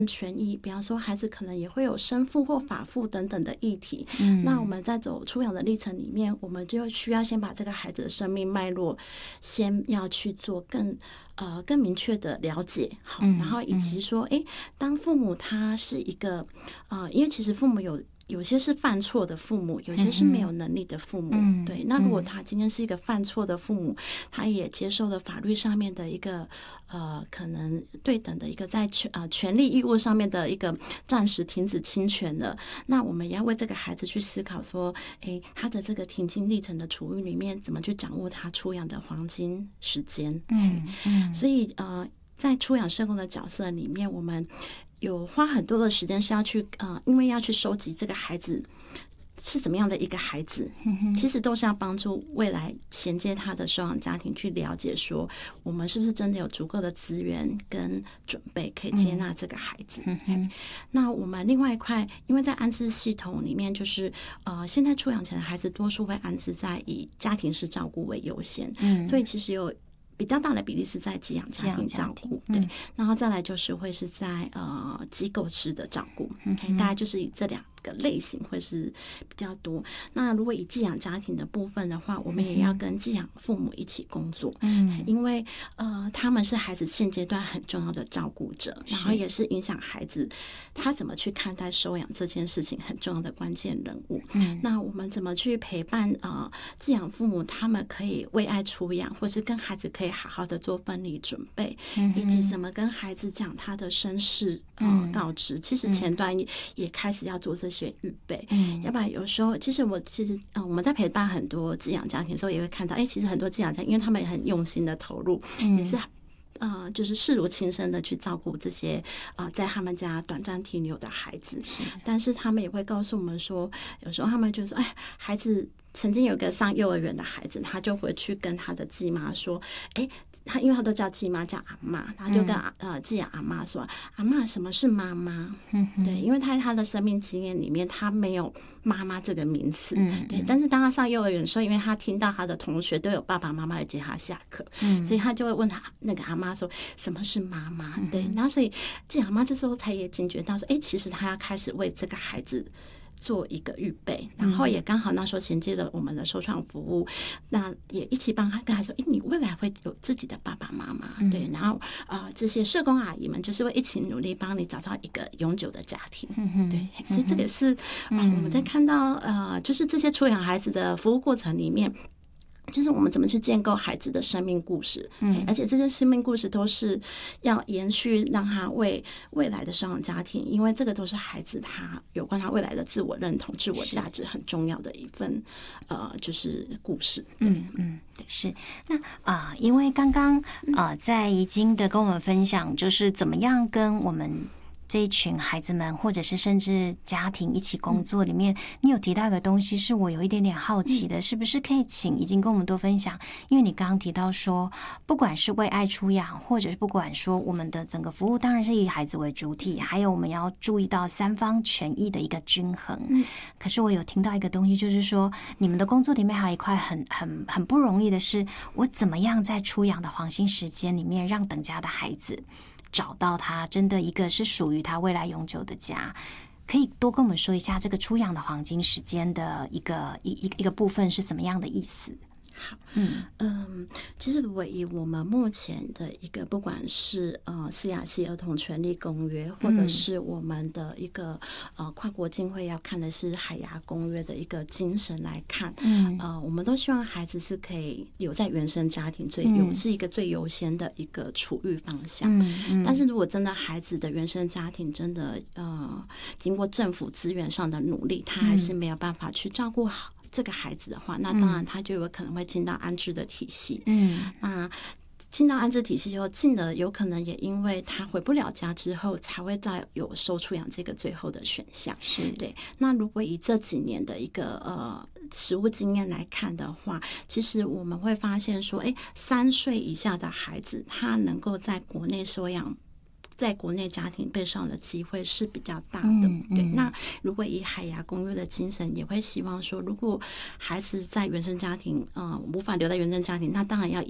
权益，比方说孩子可能也会有生父或法父等等的议题。那我们在走出养的历程里面，我们就需要先把这个孩子的生命脉络先要去做更明确的了解，好，然后以及说，当父母他是一个因为其实父母有些是犯错的父母，有些是没有能力的父母。对，那如果他今天是一个犯错的父母，他也接受了法律上面的一个可能对等的一个在权利义务上面的一个暂时停止侵权的，那我们也要为这个孩子去思考说，他的这个停经历程的处遇里面，怎么去掌握他出养的黄金时间。所以在出养社工的角色里面，我们有花很多的时间是要去因为要去收集这个孩子是怎么样的一个孩子，其实都是要帮助未来衔接他的收养家庭去了解说，我们是不是真的有足够的资源跟准备可以接纳这个孩子。那我们另外一块，因为在安置系统里面，就是现在出养前的孩子多数会安置在以家庭式照顾为优先，所以其实有比较大的比例是在寄养家庭照顾，对，然后再来就是会是在机构式的照顾，大概就是以这两个类型会是比较多。那如果以寄养家庭的部分的话，我们也要跟寄养父母一起工作，因为他们是孩子现阶段很重要的照顾者，然后也是影响孩子他怎么去看待收养这件事情很重要的关键人物。那我们怎么去陪伴寄养父母，他们可以为爱出养，或是跟孩子可以好好的做分离准备，以及怎么跟孩子讲他的身世告知，其实前端也开始要做这些预备。要不然有时候其实我们在陪伴很多寄养家庭的时候，也会看到其实很多寄养家庭因为他们也很用心的投入，也是就是视如亲生的去照顾这些在他们家短暂停留的孩子，但是他们也会告诉我们说，有时候他们就说孩子曾经有个上幼儿园的孩子，他就回去跟他的继妈说，他因为他都叫继妈叫阿嬷，他就跟寄养阿嬷说，阿嬷什么是妈妈？对，因为他的生命经验里面他没有妈妈这个名词，对，但是当他上幼儿园的时候，因为他听到他的同学都有爸爸妈妈来接他下课，所以他就会问他那个阿嬷说什么是妈妈？对，然后所以寄养阿嬷这时候他也警觉到说，其实他要开始为这个孩子做一个预备，然后也刚好那时候衔接了我们的收创服务，那也一起帮他跟他说，你未来会有自己的爸爸妈妈，对，然后这些社工阿姨们就是会一起努力帮你找到一个永久的家庭，对，所以这个是我们在看到就是这些出养孩子的服务过程里面，就是我们怎么去建构孩子的生命故事，而且这些生命故事都是要延续，让他为未来的收养家庭，因为这个都是孩子他有关他未来的自我认同、自我价值很重要的一份就是故事。 是。那因为刚刚在怡菁的跟我们分享，就是怎么样跟我们这一群孩子们，或者是甚至家庭一起工作里面，你有提到一个东西是我有一点点好奇的，是不是可以请怡菁跟我们多分享？因为你刚刚提到说，不管是为爱出养，或者是不管说我们的整个服务当然是以孩子为主体，还有我们要注意到三方权益的一个均衡。可是我有听到一个东西，就是说你们的工作里面还有一块很不容易的是，我怎么样在出养的黄金时间里面，让等家的孩子找到他真的一个是属于他未来永久的家。可以多跟我们说一下这个出养的黄金时间的一个部分是什么样的意思？ 好，其实如果以我们目前的一个不管是斯亚西儿童权利公约，或者是我们的一个跨国浸会要看的是海牙公约的一个精神来看，我们都希望孩子是可以留在原生家庭是一个最优先的一个处遇方向。但是如果真的孩子的原生家庭真的经过政府资源上的努力，他还是没有办法去照顾好这个孩子的话，那当然他就有可能会进到安置的体系。那进到安置体系以后，进了有可能也因为他回不了家之后，才会再有收出养这个最后的选项。 是， 对。那如果以这几年的一个实务经验来看的话，其实我们会发现说，3岁以下的孩子，他能够在国内收养，在国内家庭被收养的机会是比较大的。对，那如果以海牙公约的精神，也会希望说，如果孩子在原生家庭无法留在原生家庭，那当然要以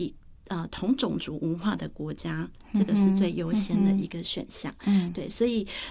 同种族文化的国家，这个是最优先的一个选项。对，所以